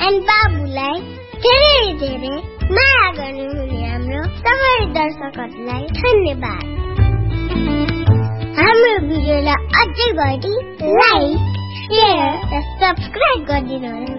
And बाबुलाई धेरै धेरै माया गर्नुहुने हाम्रो सबै दर्शकहरूलाई धन्यवाद। हाम्रो भिडियोलाई अझै बढी लाइक, शेयर र सब्स्क्राइब गरिदिनुहोस्।